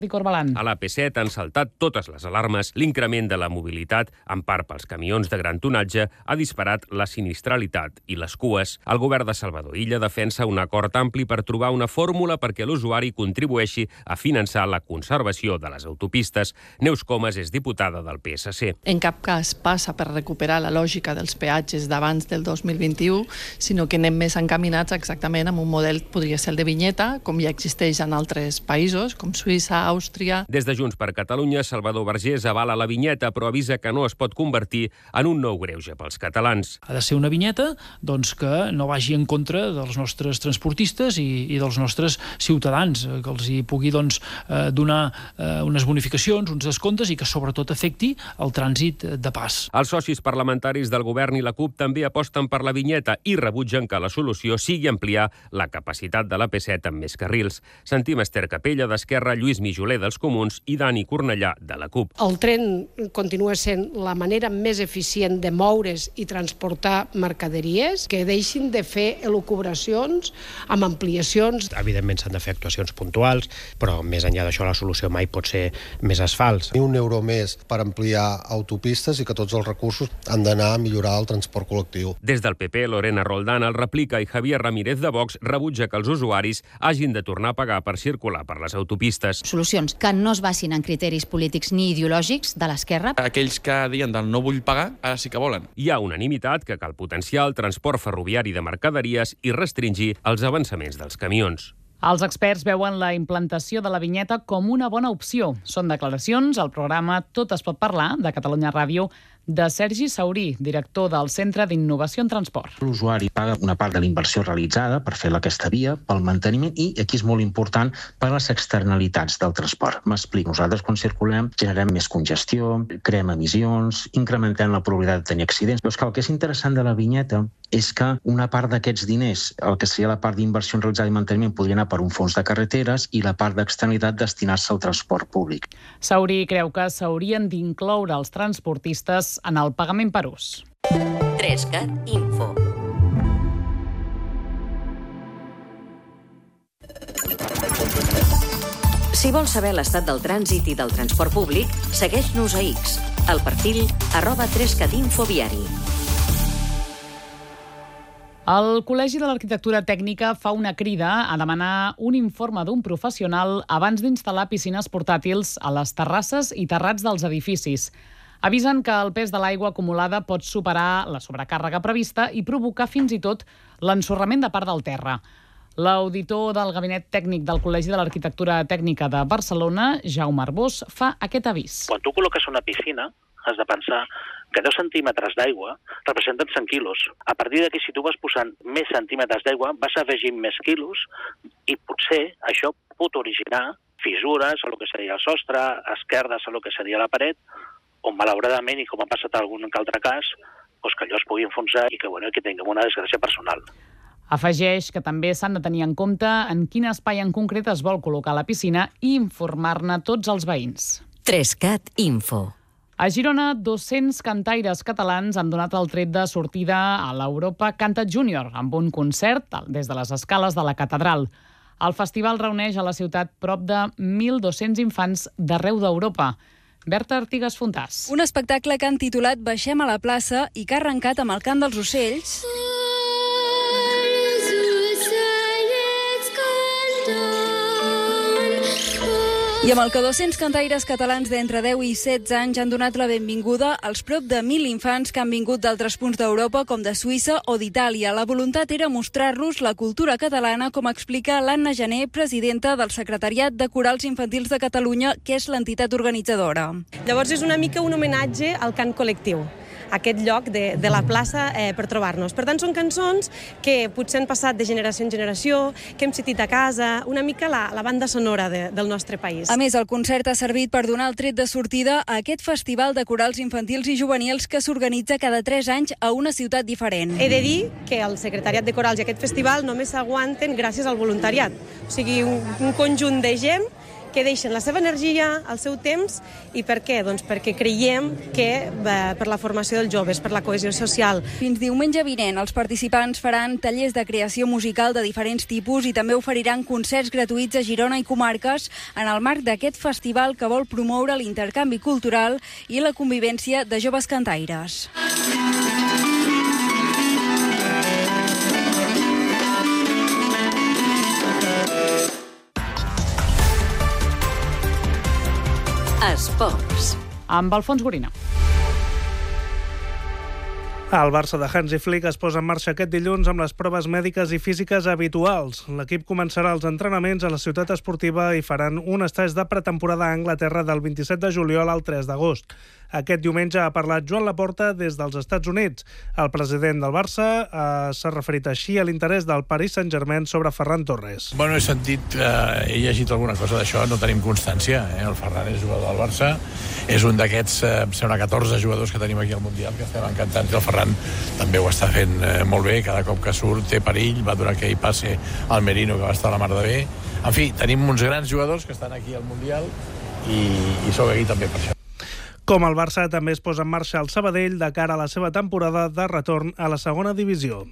Corbalan. A l'AP7 han saltat totes les alarmes. L'increment de la mobilitat, en part pels camions de gran tonatge, ha disparat la sinistralitat i les cues. El govern de Salvador Illa defensa un acord ampli per trobar una fórmula perquè l'usuari contribueixi a finançar la conservació de les autopistes. Neus Comas és diputada del PSC. En cap cas passa per recuperar la lògica dels peatges d'abans del 2021, sinó que anem més encaminats exactament amb un model, podria ser el de vinyeta, com ja existeix en altres països, com Suïssa, Àustria. Des de Junts per Catalunya, Salvador Vergés avala la vinyeta, però avisa que no es pot convertir en un nou greuge pels catalans. Ha de ser una vinyeta que no vagi en contra dels nostres transportistes i dels nostres ciutadans, que els hi pugui donar unes bonificacions, uns descomptes i que sobretot afecti el trànsit de pas. Els socis parlamentaris del govern i la CUP també aposten per la vinyeta i rebutgen que la solució sigui ampliar la capacitat de l'AP7 amb més carrils. Sentim Esther Capella d'Esquerra, Lluís Mijoler dels Comuns i Dani Cornellà de la CUP. El tren continua sent la manera més eficient de moure's i transportar mercaderies, que deixin de fer elucubracions amb ampliacions. Evidentment s'han de fer actuacions puntuals, però més enllà d'això la solució mai pot ser més asfalts. Ni un euro més per ampliar autopistes i que tots els recursos han d'anar a millorar el transport col·lectiu. Des del PP, Lorena Roldán el replica i Javier Ramírez de Vox rebutja que els usuaris hagin de tornar a pagar per circular per les autopistes. Solucions que no es basin en criteris polítics ni ideològics de l'esquerra. Aquells que diuen del no vull pagar, ara sí que volen. Hi ha unanimitat que cal potenciar el transport ferroviari de mercaderies i restringir els avançaments dels camions. Els experts veuen la implantació de la vinyeta com una bona opció. Són declaracions al programa Tot es pot parlar, de Catalunya Ràdio, de Sergi Saurí, director del Centre d'Innovació en Transport. L'usuari paga una part de la inversió realitzada per fer aquesta via, pel manteniment i, aquí és molt important, per les externalitats del transport. M'explico, nosaltres quan circulem generem més congestió, creem emissions, incrementem la probabilitat de tenir accidents. Però és que el que és interessant de la vinyeta és que una part d'aquests diners, el que seria la part d'inversió realitzada i manteniment, podria anar per un fons de carreteres i la part d'externalitat destinar-se al transport públic. Saurí creu que s'haurien d'incloure els transportistes en el pagament per ús. 3CAT Info. Si vols saber l'estat del trànsit i del transport públic, segueix-nos a X, al perfil @3CATinfoviari. El Col·legi de l'Arquitectura Tècnica fa una crida a demanar un informe d'un professional abans d'instal·lar piscines portàtils a les terrasses i terrats dels edificis. Avisen que el pes de l'aigua acumulada pot superar la sobrecàrrega prevista i provocar fins i tot l'ensorrament de part del terra. L'auditor del Gabinet Tècnic del Col·legi de l'Arquitectura Tècnica de Barcelona, Jaume Arbós, fa aquest avís. Quan tu col·loques una piscina, has de pensar que 10 centímetres d'aigua representen 100 quilos. A partir d'aquí, si tu vas posant més centímetres d'aigua, vas afegint més quilos i potser això pot originar fissures a lo que seria el sostre, esquerdes a lo que seria la paret, on malauradament, i com ha passat algun altre cas, que allò es pugui enfonsar i que tinguem una desgràcia personal. Afegeix que també s'han de tenir en compte en quin espai en concret es vol col·locar la piscina i informar-ne tots els veïns. 3CAT Info. A Girona, 200 cantaires catalans han donat el tret de sortida a l'Europa Canta Júnior amb un concert des de les escales de la catedral. El festival reuneix a la ciutat prop de 1.200 infants d'arreu d'Europa. Berta Artigas Fontàs. Un espectacle que han titulat Baixem a la plaça i que ha arrencat amb el cant dels ocells i amb el que 200 cantaires catalans d'entre 10 i 16 anys han donat la benvinguda als prop de 1.000 infants que han vingut d'altres punts d'Europa, com de Suïssa o d'Itàlia. La voluntat era mostrar-los la cultura catalana, com explica l'Anna Gené, presidenta del Secretariat de Corals Infantils de Catalunya, que és l'entitat organitzadora. Llavors és una mica un homenatge al cant col·lectiu, aquest lloc de la plaça per trobar-nos. Per tant, són cançons que potser han passat de generació en generació, que hem sentit a casa, una mica la banda sonora del nostre país. A més, el concert ha servit per donar el tret de sortida a aquest festival de corals infantils i juvenils que s'organitza cada 3 anys a una ciutat diferent. He de dir que el Secretariat de Corals i aquest festival només s'aguanten gràcies al voluntariat. O sigui, un conjunt de gent que deixen la seva energia, el seu temps, i per què? Doncs perquè creiem que per la formació dels joves, per la cohesió social. Fins diumenge vinent, els participants faran tallers de creació musical de diferents tipus i també oferiran concerts gratuïts a Girona i comarques en el marc d'aquest festival que vol promoure l'intercanvi cultural i la convivència de joves cantaires. Esports. Amb Alfons Gorina. El Barça de Hansi Flick es posa en marxa aquest dilluns amb les proves mèdiques i físiques habituals. L'equip començarà els entrenaments a la ciutat esportiva i faran un estatge de pretemporada a Anglaterra del 27 de juliol al 3 d'agost. Aquest diumenge ha parlat Joan Laporta des dels Estats Units. El president del Barça s'ha referit així a l'interès del Paris Saint-Germain sobre Ferran Torres. Bueno, he llegit alguna cosa d'això, no tenim constància. El Ferran és jugador del Barça, és un d'aquests, em sembla, 14 jugadors que tenim aquí al Mundial, que estem encantats. El Ferran també ho està fent molt bé, cada cop que surt té perill, va donar aquell passe al Merino que va estar a la mar de bé. En fi, tenim uns grans jugadors que estan aquí al Mundial i sóc aquí també per això. Com el Barça també es posa en marxa el Sabadell de cara a la seva temporada de retorn a la segona divisió.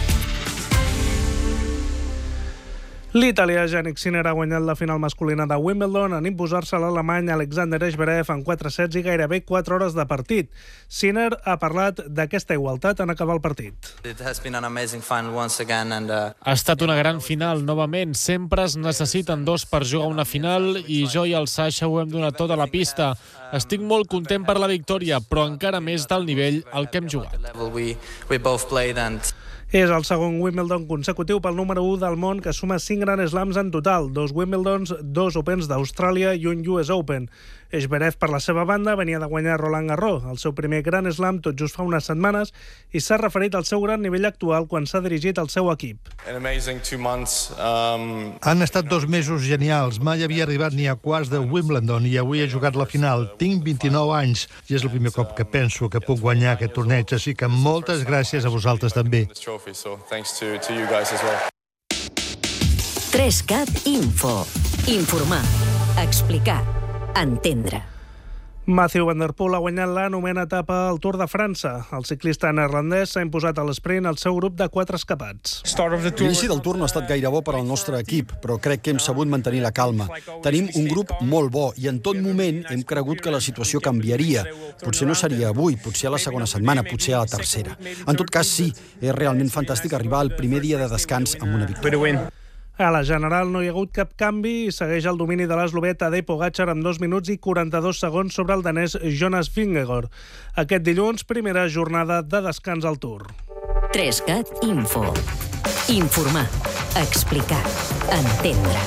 L'italià Jannik Sinner ha guanyat la final masculina de Wimbledon en imposar-se a l'alemany Alexander Zverev en 4 sets i gairebé 4 hores de partit. Sinner ha parlat d'aquesta igualtat en acabar el partit. Ha estat una gran final, novament. Sempre es necessiten dos per jugar una final i jo i el Sasha ho hem donat tot a la pista. Estic molt content per la victòria, però encara més del nivell al que hem jugat. És el segon Wimbledon consecutiu pel número 1 del món, que suma 5 Grand Slams en total, 2 Wimbledons, 2 Opens d'Austràlia i un US Open. Zverev, per la seva banda, venia de guanyar Roland Garros, el seu primer Grand Slam tot just fa unes setmanes, i s'ha referit al seu gran nivell actual quan s'ha dirigit al seu equip. Han estat 2 mesos genials. Mai havia arribat ni a quarts de Wimbledon i avui he jugat la final. Tinc 29 anys i és el primer cop que penso que puc guanyar aquest torneig, així que moltes gràcies a vosaltres també. 3CAT Info. Informar, explicar, entendre. Mathieu Van Der Poel ha guanyat la novena etapa al Tour de França. El ciclista neerlandès s'ha imposat a l'esprint al seu grup de 4 escapats. L'inici del Tour no ha estat gaire bo per al nostre equip, però crec que hem sabut mantenir la calma. Tenim un grup molt bo i en tot moment hem cregut que la situació canviaria. Potser no seria avui, potser a la segona setmana, potser a la tercera. En tot cas, sí, és realment fantàstic arribar al primer dia de descans amb una victòria. A la general no hi ha hagut cap canvi i segueix el domini de l'eslovè Tadej Pogačar amb 2 minuts i 42 segons sobre el danès Jonas Vingegaard. Aquest dilluns, primera jornada de descans al Tour. 3CAT Info. Informar, explicar, entendre.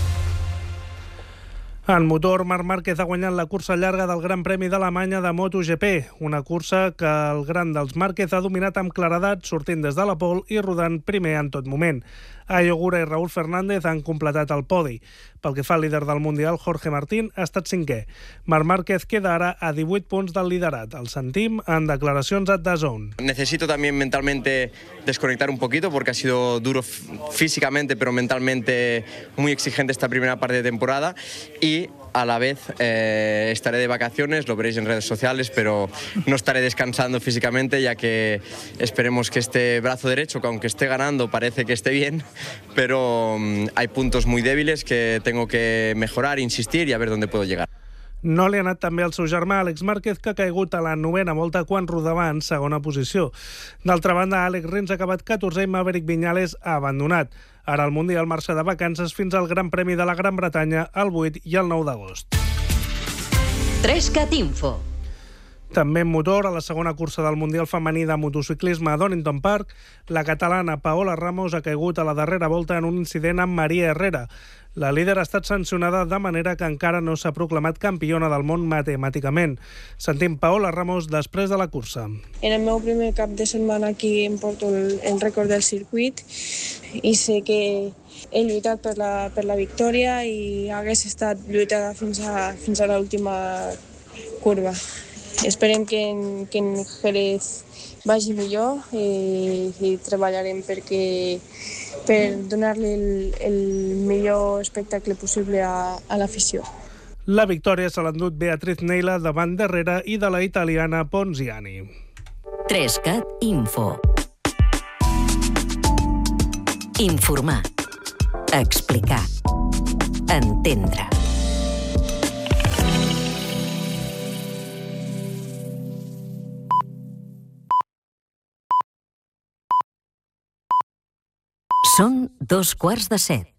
En motor, Marc Márquez ha guanyat la cursa llarga del Gran Premi d'Alemanya de MotoGP, una cursa que el gran dels Márquez ha dominat amb claredat, sortint des de la pole i rodant primer en tot moment. Ayo Gura i Raúl Fernández han completat el podi. Pel que fa al líder del Mundial, Jorge Martín ha estat 5è. Marc Márquez queda ara a 18 punts del liderat. El sentim en declaracions a DAZN. Necesito también mentalmente desconectar un poquito porque ha sido duro físicamente, pero mentalmente muy exigente esta primera parte de temporada y a la vez estaré de vacaciones, lo veréis en redes sociales, pero no estaré descansando físicamente, ya que esperemos que este brazo derecho, que aunque esté ganando parece que esté bien, pero hay puntos muy débiles que tengo que mejorar, insistir y a ver dónde puedo llegar. No li ha anat també el seu germà, Àlex Márquez, que ha caigut a la 9a volta quan rodava en segona posició. D'altra banda, Àlex Rins ha acabat 14è i Maverick Viñales ha abandonat. Ara el Mundial marxa de vacances fins al Gran Premi de la Gran Bretanya el 8 i el 9 d'agost. 3CAT Info. També en motor, a la segona cursa del Mundial femení de motociclisme a Donington Park, la catalana Paola Ramos ha caigut a la darrera volta en un incident amb Maria Herrera. La líder ha estat sancionada de manera que encara no s'ha proclamat campiona del món matemàticament. Sentim Paola Ramos després de la cursa. En el meu primer cap de setmana aquí em porto el rècord del circuit i sé que he lluitat per la victòria i hagués estat lluitada fins a l'última curva. esperem que en Jerez vagi millor i treballarem per donar-li el millor espectacle possible a l'afició. La victòria se l'ha endut Beatriz Neila davant d'Herrera i de la italiana Ponziani. 3CAT Info. Informar. Explicar. Entendre. Són 2:15.